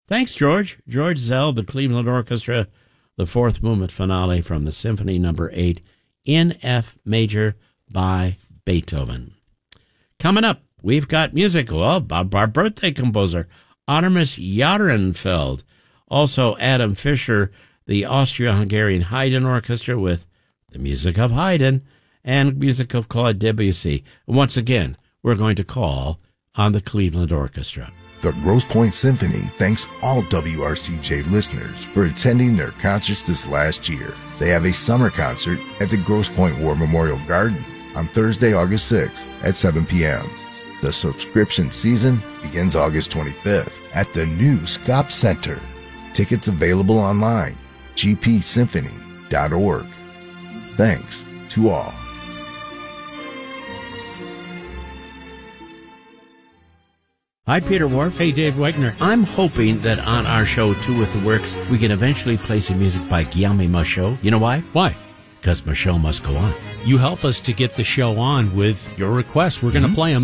Thanks, George. George Zell, the Cleveland Orchestra, the fourth movement finale from the Symphony No. 8 in F major by Beethoven. Coming up, we've got music. Well, our birthday composer, Artemis Jarenfeld. Also, Adam Fischer, the Austro-Hungarian Haydn Orchestra with the music of Haydn and music of Claude Debussy. And once again, we're going to call on the Cleveland Orchestra. The Grosse Pointe Symphony thanks all WRCJ listeners for attending their concerts this last year. They have a summer concert at the Grosse Pointe War Memorial Garden on Thursday, August 6th at 7 p.m. The subscription season begins August 25th at the new Scop Center. Tickets available online, gpsymphony.org. Thanks to all. Hi, Peter Wharf. Hey, Dave Wegner. I'm hoping that on our show, Two with the Works, we can eventually play some music by Guillaume Michaud. You know why? Why? Because Michaud must go on. You help us to get the show on with your requests. We're going to play them.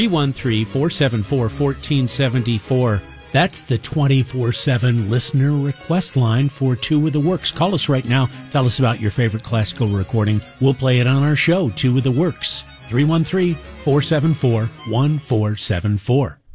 313-474-1474. That's the 24/7 listener request line for Two with the Works. Call us right now. Tell us about your favorite classical recording. We'll play it on our show, Two with the Works. 313-474-1474.